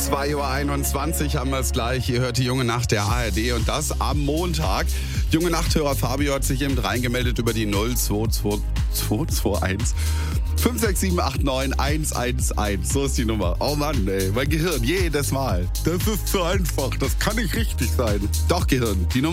2:21 Uhr haben wir es gleich. Ihr hört die Junge Nacht der ARD und das am Montag. Junge Nachthörer Fabio hat sich eben reingemeldet über die 02221 56789 111. So ist die Nummer. Oh Mann, ey, mein Gehirn, jedes Mal. Das ist zu einfach, das kann nicht richtig sein. Doch, Gehirn, die Nummer